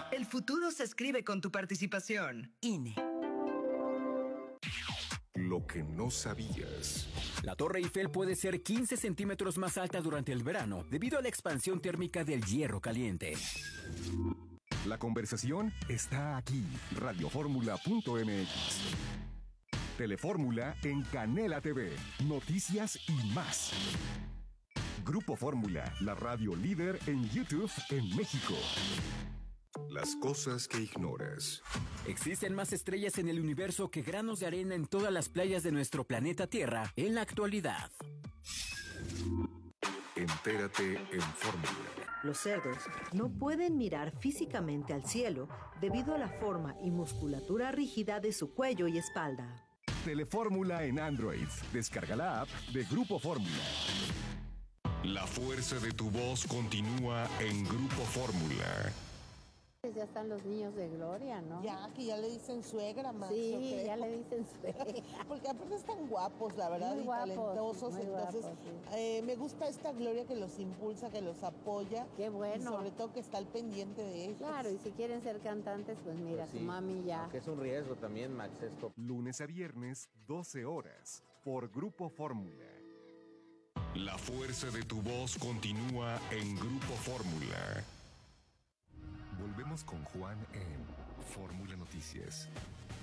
El futuro se escribe con tu participación. INE. Lo que no sabías. La Torre Eiffel puede ser 15 centímetros más alta durante el verano debido a la expansión térmica del hierro caliente. La conversación está aquí. Radioformula.mx. Telefórmula en Canela TV. Noticias y más. Grupo Fórmula, la radio líder en YouTube en México. Las cosas que ignoras. Existen más estrellas en el universo que granos de arena en todas las playas de nuestro planeta Tierra en la actualidad. Entérate en Fórmula. Los cerdos no pueden mirar físicamente al cielo debido a la forma y musculatura rígida de su cuello y espalda. Telefórmula en Android. Descarga la app de Grupo Fórmula. La fuerza de tu voz continúa en Grupo Fórmula. Ya están los niños de Gloria, ¿no? Ya, que ya le dicen suegra, Max. Sí, ya le dicen suegra. Porque aparte están guapos, la verdad, Muy y guapos, talentosos. muy Entonces, guapos, sí. me gusta esta Gloria que los impulsa, que los apoya. Qué bueno. Y sobre todo que está al pendiente de ellos. Claro, y si quieren ser cantantes, pues mira, Pues sí, su mami ya. Que es un riesgo también, Max, esto. Lunes a viernes, 12 horas, por Grupo Fórmula. La fuerza de tu voz continúa en Grupo Fórmula. Volvemos con Juan en Fórmula Noticias.